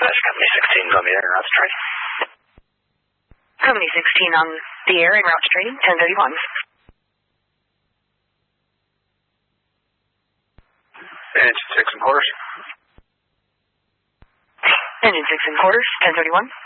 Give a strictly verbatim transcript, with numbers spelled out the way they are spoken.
That's Company sixteen on the air, routes training. Company sixteen on the air and routes training, ten thirty-one. Engine six and quarters. Engine six and quarters, ten thirty-one.